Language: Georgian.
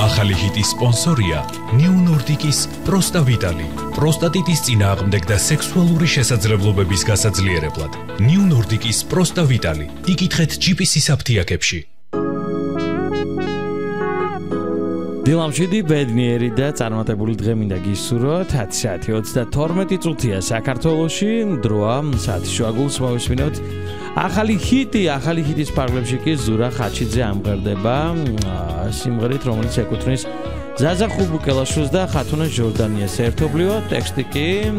ახალი ჰიტის სპონსორია New Nordic-ის პროსტა ვიტალი. პროსტატიტის წინააღმდეგ და სექსუალური შესაძლებლობების გასაძლიერებლად. New Nordic-ის პროსტა ვიტალი. იკითხეთ GPS-ის აფთიაქებში. დილამშვიდი ბედნიერი და წარმატებული დღე მინდა გისურვოთ. 10 საათი 32 წუთია საქართველოში. დროა საათის შუაგულს მოვისმინოთ. ახალი ჰიტის პარკლებში კი ზურა ხაჩიძე ამღერდება სიმღერით, რომელიც ეკუთვნის ზაზა ხუბუკელაშვილს და ხათუნა ჟორდანიას ერთობლივად. ტექსტი კი